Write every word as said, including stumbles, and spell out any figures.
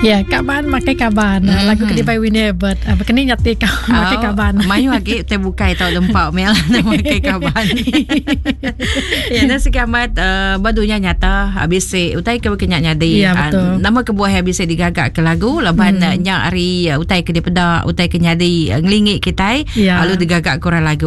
Ya, kaban makai kaban. Mm-hmm. Lagu Kedipai Winebert. Uh, Kini nyati kau oh, makai kaban. Mayu lagi terbukai tau lempak mel makai kaban. Ya, nasi kiamat uh, badunya nyata habis se utai ke kenya nyadi. Ya, betul. Uh, nama kebuah habis se digagak ke lagu laban mm. nya hari uh, utai ke di pedak, utai ke nyadi uh, ngelingik kita. Ya. Lalu digagak ke orang lagu.